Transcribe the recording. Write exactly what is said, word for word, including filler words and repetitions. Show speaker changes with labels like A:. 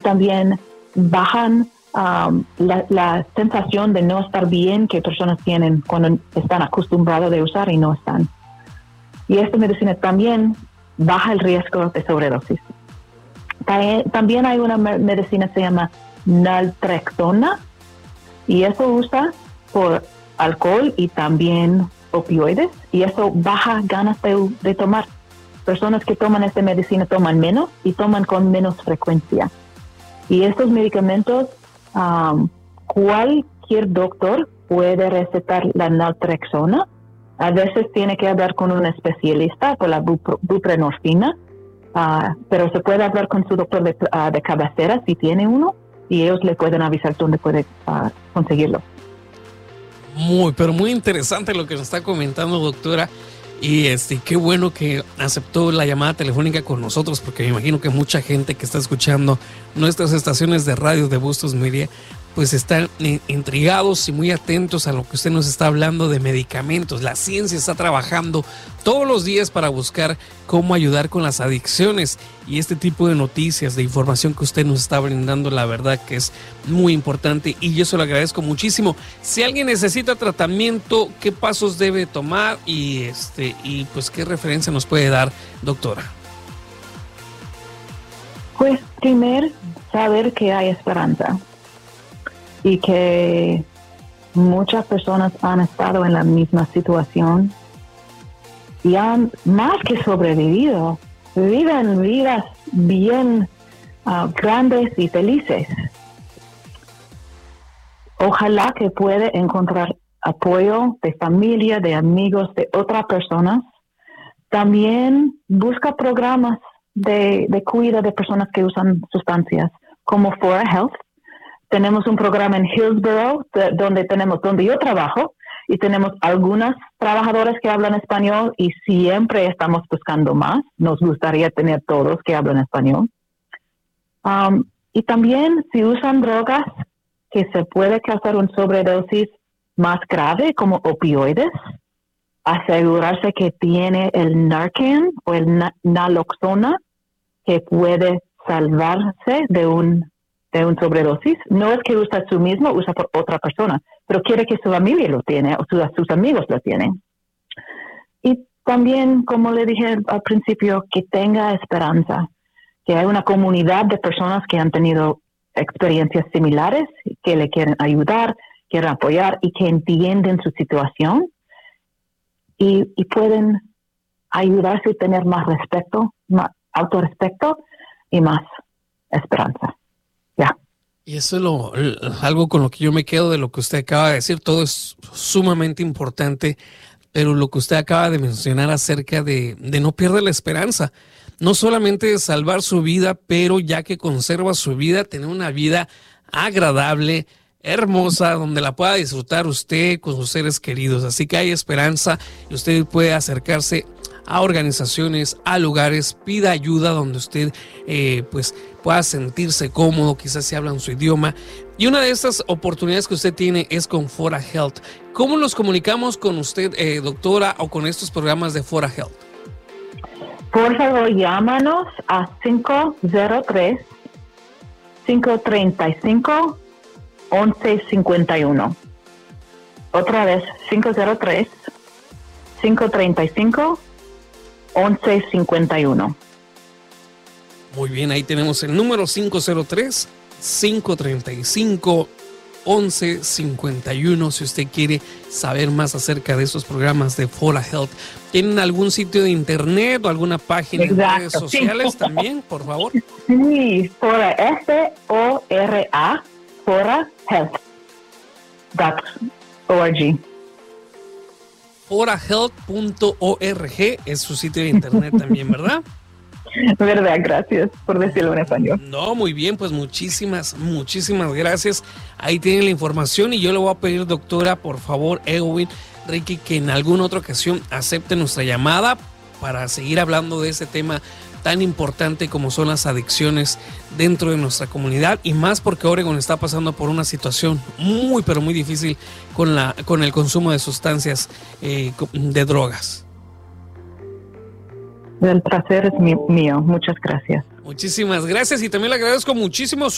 A: también bajan um, la, la sensación de no estar bien que personas tienen cuando están acostumbrados a usar y no están. Y esta medicina también baja el riesgo de sobredosis. También hay una medicina que se llama naltrexona, y eso usa por alcohol y también opioides, y eso baja ganas de, de tomar. Personas que toman esta medicina toman menos y toman con menos frecuencia. Y estos medicamentos, um, cualquier doctor puede recetar la naltrexona. A veces tiene que hablar con un especialista por la bupr- buprenorfina, uh, pero se puede hablar con su doctor de, uh, de cabecera si tiene uno, y ellos le pueden avisar dónde puede uh, conseguirlo.
B: Muy, pero muy interesante lo que nos está comentando, doctora. Y este, qué bueno que aceptó la llamada telefónica con nosotros, porque me imagino que mucha gente que está escuchando nuestras estaciones de radio de Bustos Media, pues están intrigados y muy atentos a lo que usted nos está hablando de medicamentos. La ciencia está trabajando todos los días para buscar cómo ayudar con las adicciones, y este tipo de noticias, de información que usted nos está brindando, la verdad que es muy importante, y yo se lo agradezco muchísimo. Si alguien necesita tratamiento, ¿qué pasos debe tomar y este y pues qué referencia nos puede dar, doctora?
A: Pues primero, saber que hay esperanza y que muchas personas han estado en la misma situación y han más que sobrevivido, viven vidas bien uh, grandes y felices. Ojalá que pueda encontrar apoyo de familia, de amigos, de otras personas. También busca programas de, de cuidado de personas que usan sustancias, como Fora Health. Tenemos un programa en Hillsborough, de, donde tenemos, donde yo trabajo, y tenemos algunas trabajadoras que hablan español, y siempre estamos buscando más. Nos gustaría tener todos que hablan español. Um, y también, si usan drogas que se puede causar una sobredosis más grave, como opioides, asegurarse que tiene el Narcan o el na- naloxona, que puede salvarse de un de una sobredosis. No es que usa su mismo, usa por otra persona, pero quiere que su familia lo tiene o sus, sus amigos lo tienen. Y también, como le dije al principio, que tenga esperanza, que hay una comunidad de personas que han tenido experiencias similares, que le quieren ayudar, quieren apoyar y que entienden su situación, y, y pueden ayudarse a tener más respeto, más autorrespeto y más esperanza. Ya.
B: Y eso es lo, algo con lo que yo me quedo de lo que usted acaba de decir. Todo es sumamente importante, pero lo que usted acaba de mencionar acerca de, de no perder la esperanza, no solamente de salvar su vida, pero ya que conserva su vida, tener una vida agradable, hermosa, donde la pueda disfrutar usted con sus seres queridos. Así que hay esperanza y usted puede acercarse a organizaciones, a lugares, pida ayuda donde usted eh, pues pueda sentirse cómodo, quizás si hablan su idioma. Y una de estas oportunidades que usted tiene es con Fora Health. ¿Cómo nos comunicamos con usted, eh, doctora, o con estos programas de Fora Health?
A: Por favor, llámanos a cinco cero tres, cinco tres cinco, once cincuenta y uno. Otra vez, cinco cero tres, cinco tres cinco, once cincuenta y uno.
B: Muy bien, ahí tenemos el número cinco cero tres, cinco tres cinco, once cincuenta y uno. Si usted quiere saber más acerca de estos programas de Fora Health, ¿tienen algún sitio de internet o alguna página en redes sociales
A: sí.
B: también, por favor?
A: Sí, Fora, F O R A, Fora Health punto org.
B: fora health punto org es su sitio de internet también, ¿verdad?
A: Verdad, gracias por decirlo en español.
B: No, muy bien, pues muchísimas, muchísimas gracias. Ahí tienen la información, y yo le voy a pedir, doctora, por favor, Edwin, Ricky, que en alguna otra ocasión acepte nuestra llamada para seguir hablando de ese tema tan importante como son las adicciones dentro de nuestra comunidad, y más porque Oregon está pasando por una situación muy, pero muy difícil con, la, con el consumo de sustancias, eh, de drogas.
A: El placer es mío. Muchas gracias.
B: Muchísimas gracias, y también le agradezco muchísimo su